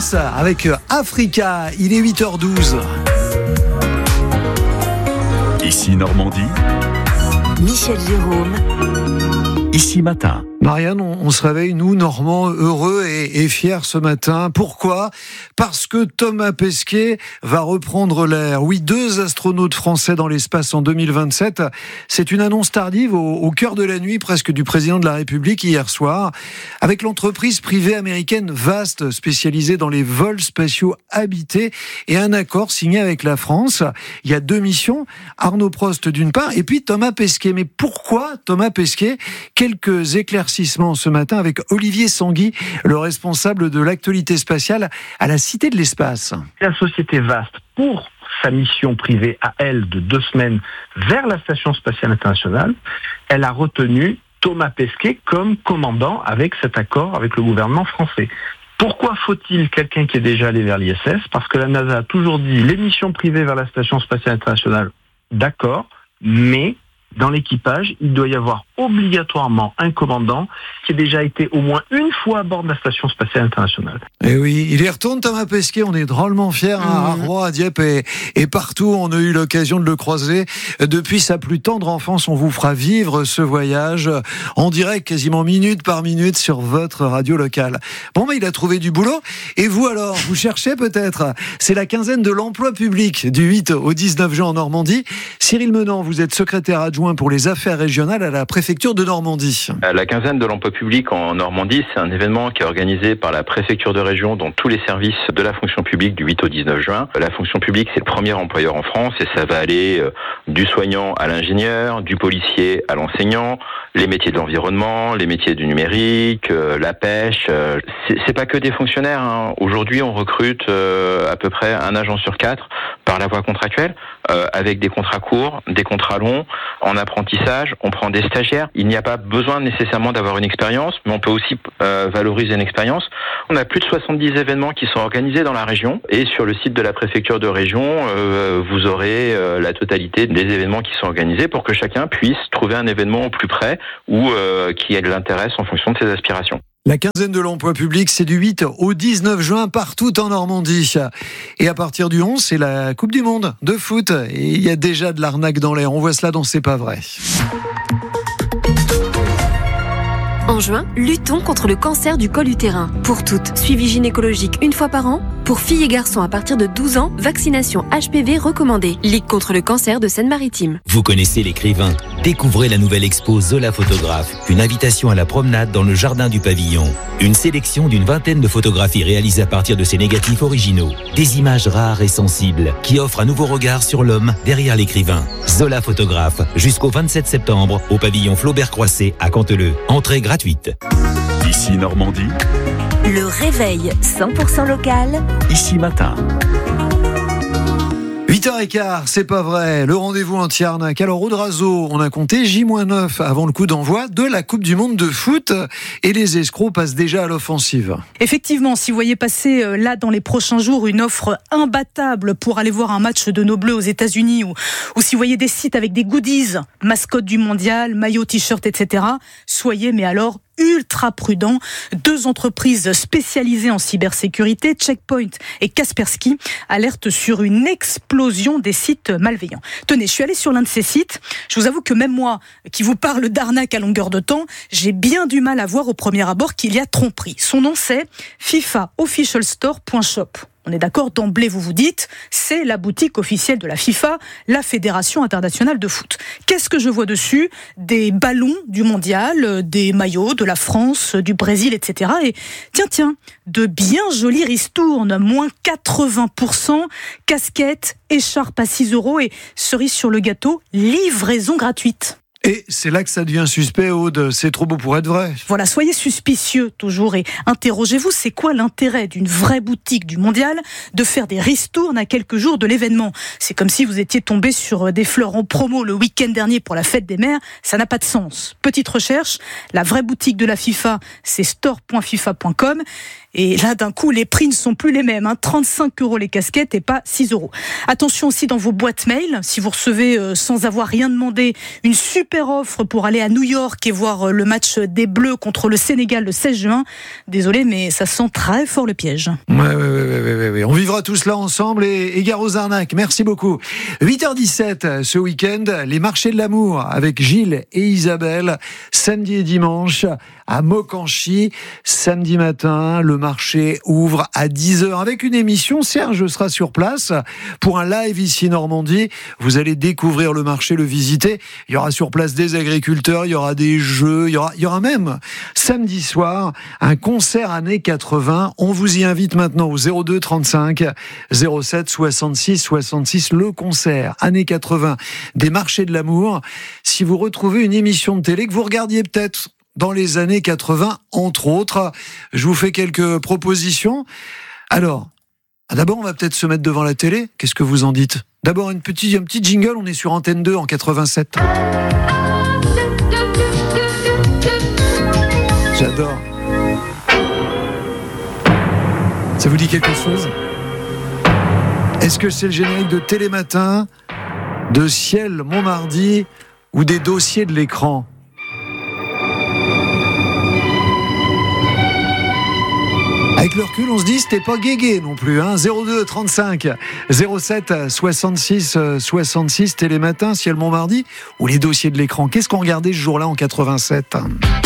Prince avec Africa. Il est 8h12. Ici Normandie. Michel Jérôme. Ici Matin. Marianne, on se réveille, nous, Normands, heureux et fiers ce matin. Pourquoi ? Parce que Thomas Pesquet va reprendre l'air. Oui, 2 astronautes français dans l'espace en 2027. C'est une annonce tardive au cœur de la nuit presque du président de la République hier soir. Avec l'entreprise privée américaine Vast, spécialisée dans les vols spatiaux habités, et un accord signé avec la France. Il y a 2 missions, Arnaud Prost d'une part, et puis Thomas Pesquet. Mais pourquoi Thomas Pesquet ? Quelques éclaircissements ce matin avec Olivier Sanguy, le responsable de l'actualité spatiale à la Cité de l'Espace. La société Vast, pour sa mission privée à elle de 2 semaines vers la Station spatiale internationale, elle a retenu Thomas Pesquet comme commandant avec cet accord avec le gouvernement français. Pourquoi faut-il quelqu'un qui est déjà allé vers l'ISS ? Parce que la NASA a toujours dit les missions privées vers la Station spatiale internationale, d'accord, mais dans l'équipage, il doit y avoir obligatoirement un commandant qui a déjà été au moins une fois à bord de la Station spatiale internationale. Et oui, il y retourne Thomas Pesquet, on est drôlement fiers à Rouen, à Dieppe et partout, on a eu l'occasion de le croiser. Depuis sa plus tendre enfance, on vous fera vivre ce voyage en direct, quasiment minute par minute sur votre radio locale. Bon, mais il a trouvé du boulot. Et vous alors, vous cherchez peut-être ? C'est la quinzaine de l'emploi public du 8 au 19 juin en Normandie. Cyril Menant, vous êtes secrétaire adjoint pour les affaires régionales à la préfecture de Normandie. La quinzaine de l'emploi public en Normandie, c'est un événement qui est organisé par la préfecture de région dans tous les services de la fonction publique du 8 au 19 juin. La fonction publique, c'est le premier employeur en France et ça va aller du soignant à l'ingénieur, du policier à l'enseignant, les métiers de l'environnement, les métiers du numérique, la pêche. C'est pas que des fonctionnaires, hein. Aujourd'hui, on recrute à peu près un agent sur 4 par la voie contractuelle, avec des contrats courts, des contrats longs. En apprentissage, on prend des stagiaires. Il n'y a pas besoin nécessairement d'avoir une expérience, mais on peut aussi valoriser une expérience. On a plus de 70 événements qui sont organisés dans la région. Et sur le site de la préfecture de région, vous aurez la totalité des événements qui sont organisés pour que chacun puisse trouver un événement au plus près ou qui l'intéresse en fonction de ses aspirations. La quinzaine de l'emploi public, c'est du 8 au 19 juin partout en Normandie. Et à partir du 11, c'est la Coupe du Monde de foot. Et il y a déjà de l'arnaque dans l'air. On voit cela dans C'est pas vrai. En juin, luttons contre le cancer du col utérin. Pour toutes, suivi gynécologique 1 fois par an. Pour filles et garçons à partir de 12 ans, vaccination HPV recommandée. Ligue contre le cancer de Seine-Maritime. Vous connaissez l'écrivain ? Découvrez la nouvelle expo Zola Photographe. Une invitation à la promenade dans le jardin du pavillon. Une sélection d'une 20aine de photographies réalisées à partir de ses négatifs originaux. Des images rares et sensibles qui offrent un nouveau regard sur l'homme derrière l'écrivain. Zola Photographe, jusqu'au 27 septembre au pavillon Flaubert-Croisset à Canteleu. Entrée gratuite. Ici Normandie. Le réveil 100% local. Ici Matin. 8h15, c'est pas vrai. Le rendez-vous en Tiarnac. Alors, Audrazo, on a compté J-9 avant le coup d'envoi de la Coupe du Monde de foot. Et les escrocs passent déjà à l'offensive. Effectivement, si vous voyez passer là dans les prochains jours une offre imbattable pour aller voir un match de nos Bleus aux États-Unis ou si vous voyez des sites avec des goodies, mascotte du mondial, maillot, t-shirt, etc., soyez mais alors ultra prudent. 2 entreprises spécialisées en cybersécurité, Checkpoint et Kaspersky, alertent sur une explosion des sites malveillants. Tenez, je suis allée sur l'un de ces sites. Je vous avoue que même moi, qui vous parle d'arnaque à longueur de temps, j'ai bien du mal à voir au premier abord qu'il y a tromperie. Son nom, c'est fifaofficialstore.shop. On est d'accord, d'emblée vous vous dites, c'est la boutique officielle de la FIFA, la Fédération internationale de foot. Qu'est-ce que je vois dessus ? Des ballons du mondial, des maillots de la France, du Brésil, etc. Et tiens, de bien jolies ristournes, moins 80%, casquettes, écharpes à 6 € et cerise sur le gâteau, livraison gratuite. Et c'est là que ça devient suspect, Aude. C'est trop beau pour être vrai. Voilà, soyez suspicieux toujours et interrogez-vous, c'est quoi l'intérêt d'une vraie boutique du mondial de faire des ristournes à quelques jours de l'événement ? C'est comme si vous étiez tombé sur des fleurs en promo le week-end dernier pour la fête des mères, ça n'a pas de sens. Petite recherche, la vraie boutique de la FIFA, c'est store.fifa.com. Et là, d'un coup, les prix ne sont plus les mêmes. 35 € les casquettes et pas 6 €. Attention aussi dans vos boîtes mail, si vous recevez sans avoir rien demandé une super offre pour aller à New York et voir le match des Bleus contre le Sénégal le 16 juin. Désolé, mais ça sent très fort le piège. Ouais. On vivra tout cela ensemble et gare aux arnaques. Merci beaucoup. 8h17 ce week-end, les marchés de l'amour avec Gilles et Isabelle, samedi et dimanche à Mokanchy. Samedi matin, le marché ouvre à 10h avec une émission. Serge sera sur place pour un live ici Normandie. Vous allez découvrir le marché, le visiter. Il y aura sur place des agriculteurs, il y aura des jeux, il y aura même samedi soir un concert années 80. On vous y invite maintenant au 02 35 07 66 66. Le concert années 80 des marchés de l'amour. Si vous retrouvez une émission de télé que vous regardiez peut-être dans les années 80, entre autres, je vous fais quelques propositions. Alors, d'abord, on va peut-être se mettre devant la télé. Qu'est-ce que vous en dites ? D'abord, un petit jingle. On est sur Antenne 2 en 87. J'adore. Ça vous dit quelque chose ? Est-ce que c'est le générique de Télématin, de Ciel Montmardi ou des dossiers de l'écran ? Avec le recul, on se dit c'était pas guégué non plus. 02 35 07 66 66 Télématin, Ciel Montmardi ou les dossiers de l'écran. Qu'est-ce qu'on regardait ce jour-là en 87 ?